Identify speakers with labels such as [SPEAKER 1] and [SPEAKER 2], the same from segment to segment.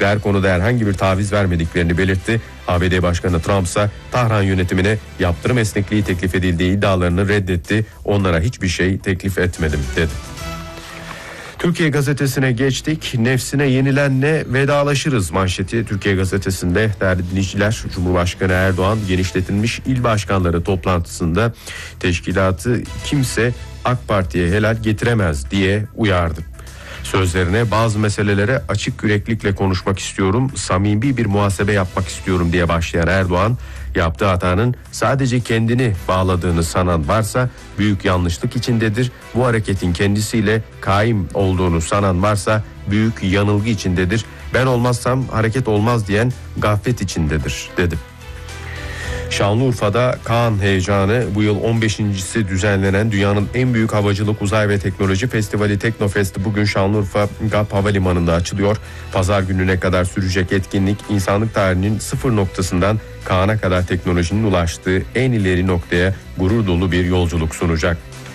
[SPEAKER 1] her konuda herhangi bir taviz vermediklerini belirtti. ABD Başkanı Trump ise Tahran yönetimine yaptırım esnekliği teklif edildiği iddialarını reddetti. Onlara hiçbir şey teklif etmedim dedi. Türkiye Gazetesi'ne geçtik. Nefsine yenilenle vedalaşırız manşeti Türkiye Gazetesi'nde. Değerli dinleyiciler, Cumhurbaşkanı Erdoğan genişletilmiş il başkanları toplantısında teşkilatı kimse AK Parti'ye helal getiremez diye uyardı. Sözlerine bazı meselelere açık yüreklilikle konuşmak istiyorum, samimi bir muhasebe yapmak istiyorum diye başlayan Erdoğan, yaptığı hatanın sadece kendini bağladığını sanan varsa büyük yanlışlık içindedir. Bu hareketin kendisiyle kaim olduğunu sanan varsa büyük yanılgı içindedir. Ben olmazsam hareket olmaz diyen gaflet içindedir dedi. Şanlıurfa'da Kaan heyecanı, bu yıl 15.si düzenlenen dünyanın en büyük havacılık, uzay ve teknoloji festivali Teknofest bugün Şanlıurfa GAP Havalimanı'nda açılıyor. Pazar gününe kadar sürecek etkinlik insanlık tarihinin sıfır noktasından Kaan'a kadar teknolojinin ulaştığı en ileri noktaya gurur dolu bir yolculuk sunacak.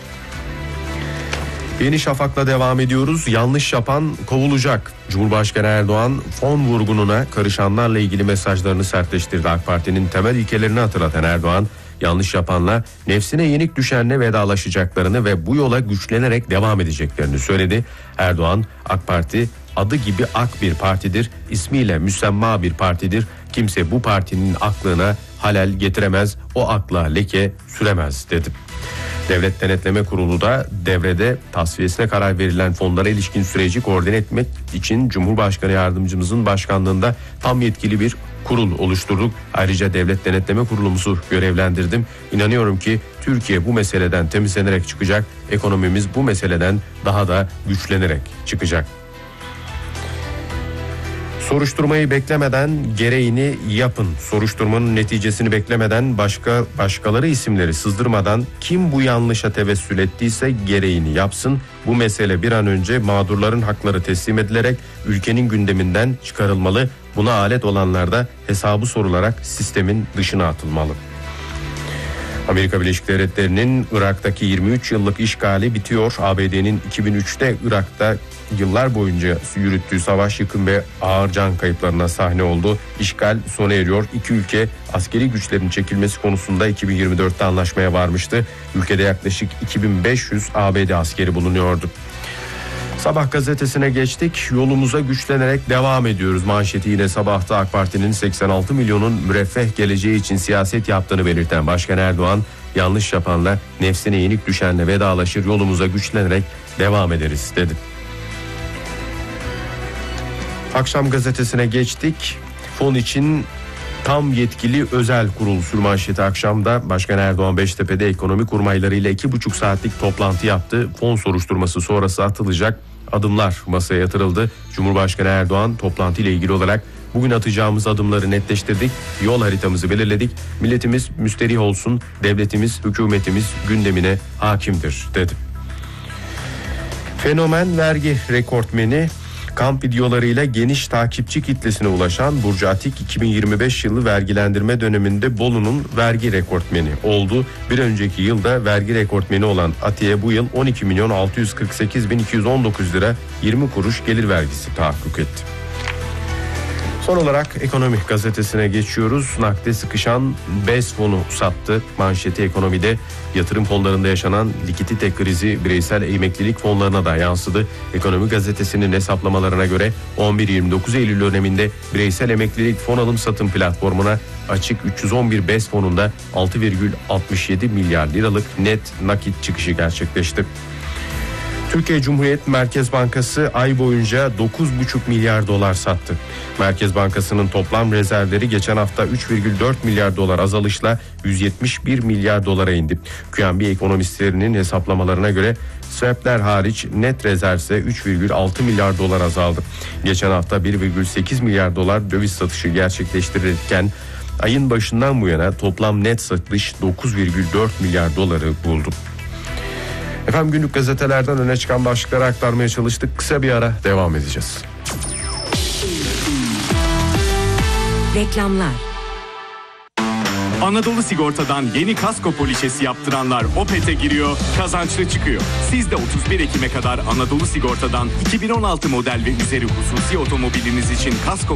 [SPEAKER 1] Yeni Şafak'la devam ediyoruz. Yanlış yapan kovulacak. Cumhurbaşkanı Erdoğan fon vurgununa karışanlarla ilgili mesajlarını sertleştirdi. AK Parti'nin temel ilkelerini hatırlatan Erdoğan, yanlış yapanla nefsine yenik düşenle vedalaşacaklarını ve bu yola güçlenerek devam edeceklerini söyledi. Erdoğan, AK Parti adı gibi ak bir partidir, ismiyle müsemma bir partidir. Kimse bu partinin aklına halel getiremez, o akla leke süremez dedi. Devlet Denetleme Kurulu da devrede tasfiyesine karar verilen fonlara ilişkin süreci koordine etmek için Cumhurbaşkanı Yardımcımızın başkanlığında tam yetkili bir kurul oluşturduk. Ayrıca Devlet Denetleme Kurulumuzu görevlendirdim. İnanıyorum ki Türkiye bu meseleden temizlenerek çıkacak. Ekonomimiz bu meseleden daha da güçlenerek çıkacak. Soruşturmayı beklemeden gereğini yapın. Soruşturmanın neticesini beklemeden başkaları isimleri sızdırmadan kim bu yanlışa tevessül ettiyse gereğini yapsın. Bu mesele bir an önce mağdurların hakları teslim edilerek ülkenin gündeminden çıkarılmalı. Buna alet olanlar da hesabı sorularak sistemin dışına atılmalı. Amerika Birleşik Devletleri'nin Irak'taki 23 yıllık işgali bitiyor. ABD'nin 2003'te Irak'ta yıllar boyunca yürüttüğü savaş yıkım ve ağır can kayıplarına sahne oldu. İşgal sona eriyor. İki ülke askeri güçlerin çekilmesi konusunda 2024'te anlaşmaya varmıştı. Ülkede yaklaşık 2500 ABD askeri bulunuyordu. Sabah gazetesine geçtik. Yolumuza güçlenerek devam ediyoruz. Manşeti yine Sabah'ta AK Parti'nin 86 milyonun müreffeh geleceği için siyaset yaptığını belirten Başkan Erdoğan, yanlış yapanla nefsine yenik düşenle vedalaşır, yolumuza güçlenerek devam ederiz dedi. Akşam gazetesine geçtik. Fon için tam yetkili özel kurul sürmanşeti akşamda. Başkan Erdoğan Beştepe'de ekonomi kurmaylarıyla 2,5 saatlik toplantı yaptı. Fon soruşturması sonrası atılacak adımlar masaya yatırıldı. Cumhurbaşkanı Erdoğan toplantı ile ilgili olarak bugün atacağımız adımları netleştirdik. Yol haritamızı belirledik. Milletimiz müsterih olsun. Devletimiz, hükümetimiz gündemine hakimdir dedi. Fenomen vergi rekortmeni, kamp videolarıyla geniş takipçi kitlesine ulaşan Burcu Atik 2025 yılı vergilendirme döneminde Bolu'nun vergi rekortmeni oldu. Bir önceki yılda vergi rekortmeni olan Atik'e bu yıl 12.648.219 lira 20 kuruş gelir vergisi tahakkuk etti. Son olarak Ekonomi gazetesine geçiyoruz. Nakde sıkışan BES fonu sattı. Manşeti ekonomide yatırım fonlarında yaşanan likidite krizi bireysel emeklilik fonlarına da yansıdı. Ekonomi gazetesinin hesaplamalarına göre 11-29 Eylül döneminde bireysel emeklilik fon alım satım platformuna açık 311 BES fonunda 6,67 milyar liralık net nakit çıkışı gerçekleşti. Türkiye Cumhuriyet Merkez Bankası ay boyunca 9,5 milyar dolar sattı. Merkez Bankası'nın toplam rezervleri geçen hafta 3,4 milyar dolar azalışla 171 milyar dolara indi. QNB ekonomistlerinin hesaplamalarına göre swap'ler hariç net rezerv ise 3,6 milyar dolar azaldı. Geçen hafta 1,8 milyar dolar döviz satışı gerçekleştirirken ayın başından bu yana toplam net satış 9,4 milyar doları buldu. Efendim, günlük gazetelerden öne çıkan başlıkları aktarmaya çalıştık. Kısa bir ara devam edeceğiz.
[SPEAKER 2] Reklamlar.
[SPEAKER 3] Anadolu Sigorta'dan yeni kasko poliçesi yaptıranlar Opet'e giriyor, kazançlı çıkıyor. Siz de 31 Ekim'e kadar Anadolu Sigorta'dan 2016 model ve üzeri hususi otomobiliniz için kasko